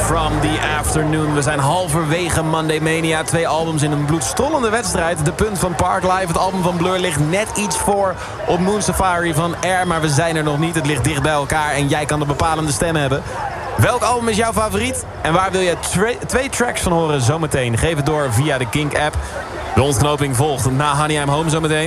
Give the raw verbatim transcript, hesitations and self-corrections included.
from the afternoon. We zijn halverwege Monday Mania. Twee albums in een bloedstollende wedstrijd. De punt van Park Live. Het album van Blur ligt net iets voor op Moon Safari van Air. Maar we zijn er nog niet. Het ligt dicht bij elkaar. En jij kan de bepalende stem hebben. Welk album is jouw favoriet? En waar wil je tra- twee tracks van horen zometeen? Geef het door via de Kink app. De ontknoping volgt na Honey I'm Home zometeen.